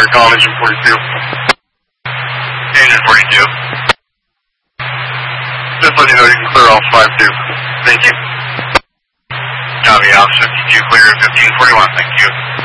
call, Engine 42. Engine 42. Just letting you know you can clear off 52. Thank you. Copy, Officer 52, clear 1541, thank you.